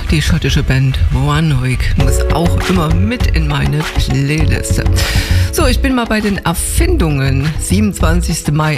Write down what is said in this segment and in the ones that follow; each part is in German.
die schottische Band Runrig muss auch immer mit in meine Playliste. So, ich bin mal bei den Erfindungen. 27. Mai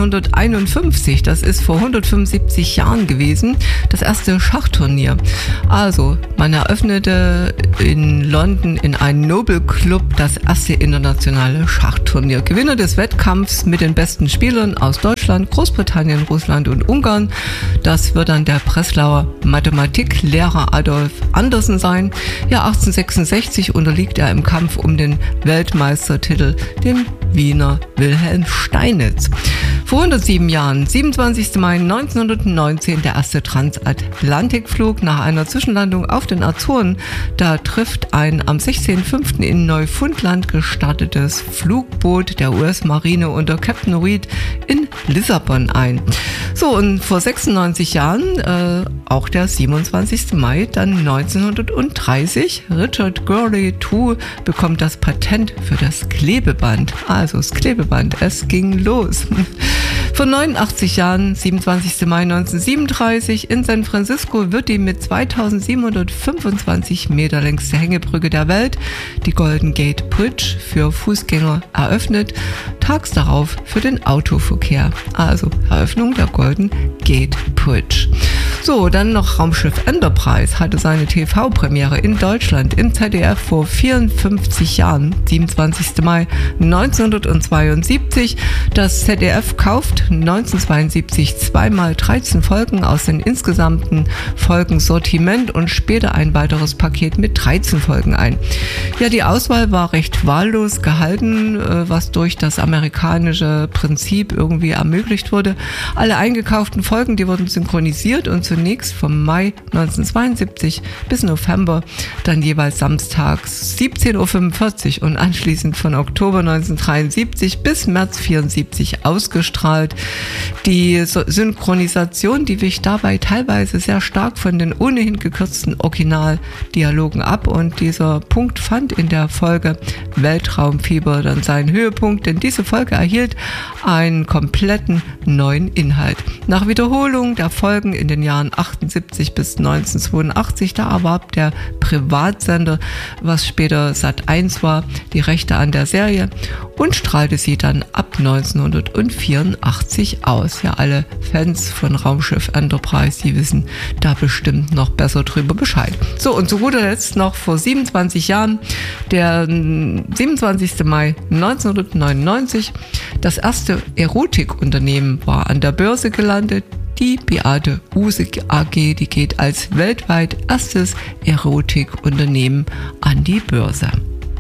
1851, das ist vor 175 Jahren gewesen, das erste Schachturnier. Also, man eröffnete in London in einem Noble Club das erste internationale Schachturnier. Gewinner des Wettkampfs mit den besten Spielern aus Deutschland, Großbritannien, Russland und Ungarn. Das wird dann der Breslauer Mathematiklehrer Adolf Andersen sein. Ja, 1866 unterliegt er im Kampf um den Weltmeistertitel dem Wiener Wilhelm Steinitz. Vor 107 Jahren, 27. Mai 1919, der erste Transatlantikflug nach einer Zwischenlandung auf den Azoren. Da trifft ein am 16.05. in Neufundland gestartetes Flugboot der US-Marine unter Captain Reed in Lissabon ein. So, und vor 96 Jahren, auch der 27. Mai, dann 1930, Richard Gurley II bekommt das Patent für das Klebeband. Also das Klebeband, es ging los. Vor 89 Jahren, 27. Mai 1937, in San Francisco wird die mit 2725 Meter längste Hängebrücke der Welt, die Golden Gate Bridge, für Fußgänger eröffnet, tags darauf für den Autoverkehr. Also Eröffnung der Golden Gate Bridge. So, dann noch Raumschiff Enterprise hatte seine TV-Premiere in Deutschland im ZDF vor 54 Jahren, 27. Mai 1972. Das ZDF kauft 1972 zweimal 13 Folgen aus dem insgesamten Folgensortiment und später ein weiteres Paket mit 13 Folgen ein. Ja, die Auswahl war recht wahllos gehalten, was durch das amerikanische Prinzip irgendwie ermöglicht wurde. Alle eingekauften Folgen, die wurden synchronisiert und zunächst vom Mai 1972 bis November dann jeweils samstags 17.45 Uhr und anschließend von Oktober 1973 bis März 1974 ausgestrahlt. Die Synchronisation, die wich dabei teilweise sehr stark von den ohnehin gekürzten Originaldialogen ab, und dieser Punkt fand in der Folge Weltraumfieber dann seinen Höhepunkt, denn diese Folge erhielt einen kompletten neuen Inhalt. Nach Wiederholung der Folgen in den Jahren 78 bis 1982, da erwarb der Privatsender, was später Sat.1 war, die Rechte an der Serie und strahlte sie dann ab 1984 aus. Ja, alle Fans von Raumschiff Enterprise, die wissen da bestimmt noch besser drüber Bescheid. So, und zu guter Letzt noch vor 27 Jahren, der 27. Mai 1999, das erste Erotikunternehmen war an der Börse gelandet. Die Beate Uhse AG, die geht als weltweit erstes Erotikunternehmen an die Börse.